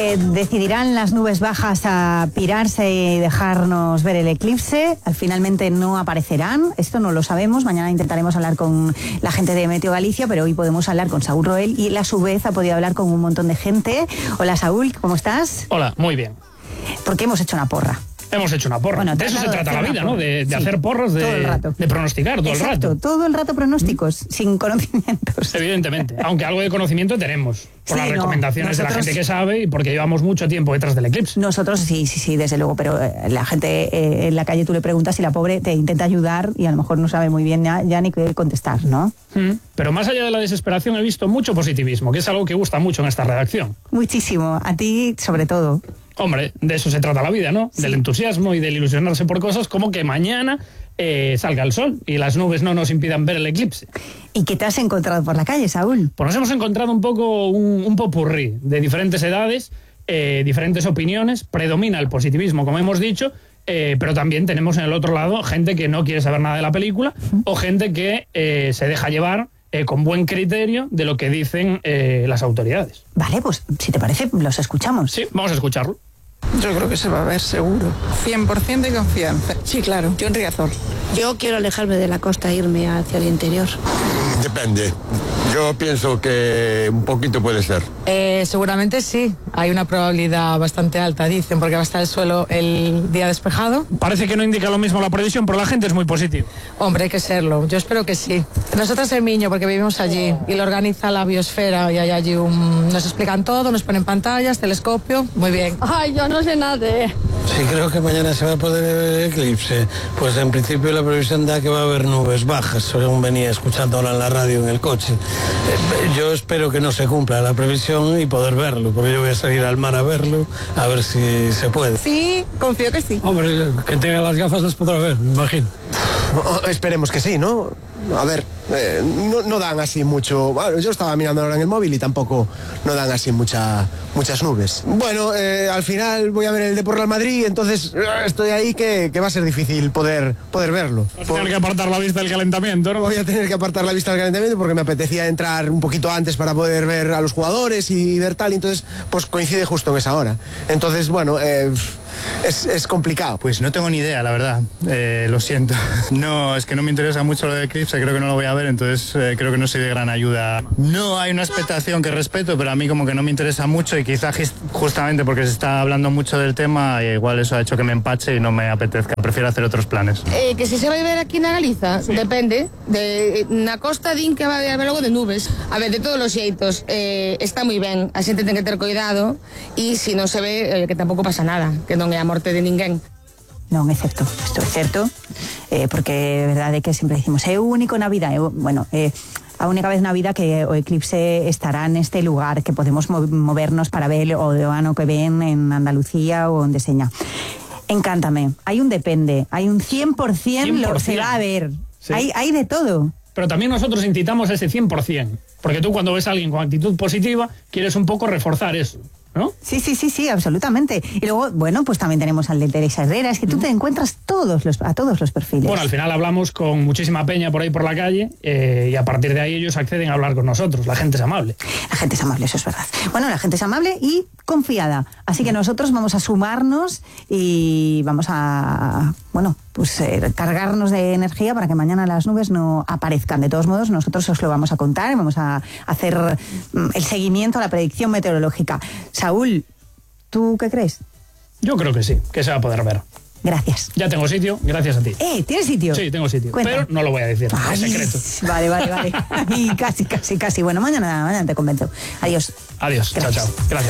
¿Decidirán las nubes bajas a pirarse y dejarnos ver el eclipse? Finalmente no aparecerán, esto no lo sabemos. Mañana intentaremos hablar con la gente de Meteo Galicia, pero hoy podemos hablar con Saúl Roel y él a su vez ha podido hablar con un montón de gente. Hola Saúl, ¿cómo estás? Hola, muy bien. Porque hemos hecho una porra. Hemos hecho una porra. Bueno, de eso se trata la vida, ¿no? De hacer porras, todo el rato. De pronosticar todo el rato. Todo el rato pronósticos, sin conocimientos. Evidentemente, aunque algo de conocimiento tenemos, por las recomendaciones de la gente que sabe y porque llevamos mucho tiempo detrás del eclipse. Nosotros sí, desde luego, pero la gente en la calle tú le preguntas y la pobre te intenta ayudar y a lo mejor no sabe muy bien ya ni qué contestar, ¿no? Pero más allá de la desesperación he visto mucho positivismo, que es algo que gusta mucho en esta redacción. Muchísimo, a ti sobre todo. Hombre, de eso se trata la vida, ¿no? Sí. Del entusiasmo y del ilusionarse por cosas como que mañana salga el sol y las nubes no nos impidan ver el eclipse. ¿Y qué te has encontrado por la calle, Saúl? Pues nos hemos encontrado un poco un popurrí de diferentes edades, diferentes opiniones. Predomina el positivismo, como hemos dicho, pero también tenemos en el otro lado gente que no quiere saber nada de la película o gente que se deja llevar con buen criterio de lo que dicen las autoridades. Vale, pues si te parece, los escuchamos. Sí, vamos a escucharlo. Yo creo que se va a ver seguro. 100% de confianza. Sí, claro, yo en Riazor. Yo quiero alejarme de la costa e irme hacia el interior. Depende. Yo pienso que un poquito puede ser. Seguramente sí. Hay una probabilidad bastante alta, dicen, porque va a estar el suelo el día despejado. Parece que no indica lo mismo la previsión, pero la gente es muy positiva. Hombre, hay que serlo. Yo espero que sí. Nosotros en Miño, porque vivimos allí, y lo organiza la Biosfera, y hay allí nos explican todo, nos ponen pantallas, telescopio. Muy bien. Ay, yo no sé nada de... Sí, creo que mañana se va a poder ver el eclipse. Pues en principio la previsión da que va a haber nubes bajas, según venía escuchando ahora en la radio en el coche. Yo espero que no se cumpla la previsión y poder verlo, porque yo voy a salir al mar a verlo, a ver si se puede. Sí, confío que sí. Hombre, que tenga las gafas las podrá ver, me imagino. Esperemos que sí, ¿no? A ver, no dan así mucho... Bueno, yo estaba mirando ahora en el móvil y tampoco no dan así muchas nubes. Bueno, al final voy a ver el Depor Real Madrid, entonces estoy ahí que va a ser difícil poder verlo. Vas a tener que apartar la vista del calentamiento, ¿no? Voy a tener que apartar la vista del calentamiento porque me apetecía entrar un poquito antes para poder ver a los jugadores y ver tal, y entonces pues coincide justo en esa hora. Entonces, bueno... Es complicado. Pues no tengo ni idea, la verdad. Lo siento. No, es que no me interesa mucho lo de Eclipse, creo que no lo voy a ver, entonces creo que no soy de gran ayuda. No hay una expectación que respeto, pero a mí como que no me interesa mucho y quizá justamente porque se está hablando mucho del tema, igual eso ha hecho que me empache y no me apetezca. Prefiero hacer otros planes. Que si se va a ver aquí na Galiza, sí. Depende. Na costa din que va a haber algo de nubes. A ver, de todos los xeitos, está moi ben. A xente ten que ter cuidado e se non se ve, que tampouco pasa nada, que non é a morte de ninguén. Non, é certo, isto é certo, porque é verdade que sempre dicimos é único na vida, a única vez na vida que o eclipse estará neste lugar, que podemos movernos para ver o do ano que ven en Andalucía ou onde seña. Encántame, hai un depende, hai un 100%, lo se va a ver, sí. Hay de todo. Pero también nosotros incitamos ese 100%, porque tú cuando ves a alguien con actitud positiva, quieres un poco reforzar eso, ¿no? Sí, absolutamente. Y luego, bueno, pues también tenemos al de Teresa Herrera, es que tú te encuentras a todos los perfiles. Bueno, al final hablamos con muchísima peña por ahí por la calle y a partir de ahí ellos acceden a hablar con nosotros. La gente es amable. La gente es amable, eso es verdad. Bueno, la gente es amable y confiada. Así que nosotros vamos a sumarnos y vamos a, bueno, pues cargarnos de energía para que mañana las nubes no aparezcan. De todos modos, nosotros os lo vamos a contar y vamos a hacer el seguimiento a la predicción meteorológica. Saúl, ¿tú qué crees? Yo creo que sí, que se va a poder ver. Gracias. Ya tengo sitio, gracias a ti. ¿Tienes sitio? Sí, tengo sitio. Cuenta. Pero no lo voy a decir, es secreto. Vale. Y casi. Bueno, mañana te convenzo. Adiós. Adiós, gracias. Chao. Gracias.